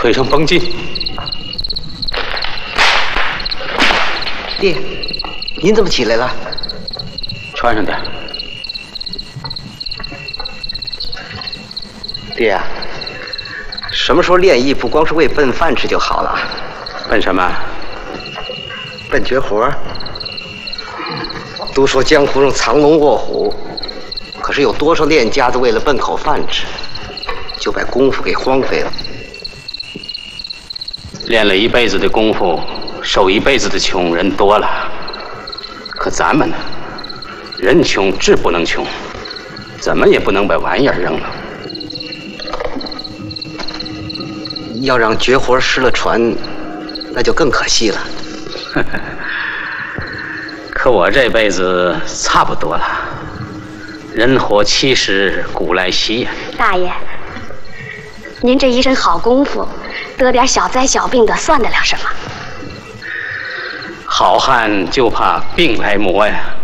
腿上绷紧。 爹，您怎么起来了？ 穿上点。 爹啊，什么时候练艺不光是为奔饭吃就好了？ 奔什么？ 奔绝活。都说江湖上藏龙卧虎，可是有多少练家子为了奔口饭吃，就把功夫给荒废了。 练了一辈子的功夫，受一辈子的穷人多了，可咱们呢，人穷志不能穷，怎么也不能把玩意儿扔了。 要让绝活失了传，那就更可惜了。 可我这辈子差不多了，人活70，古来稀呀。 大爷，您这一身好功夫，得点小灾小病的，算得了什么？ 好汉就怕病来磨呀。